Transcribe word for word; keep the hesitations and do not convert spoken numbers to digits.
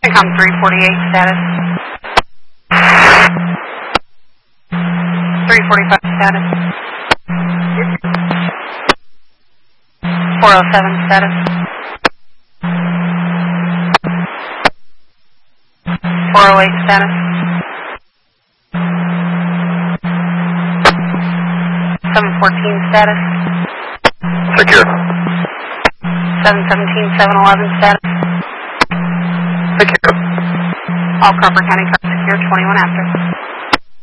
Incom three forty-eight status. three forty-five status. four oh seven status. four oh eight status. seven fourteen status. Secure. seven seventeen, seven eleven status. Secure. All Crawford County trucks secure, twenty-one after.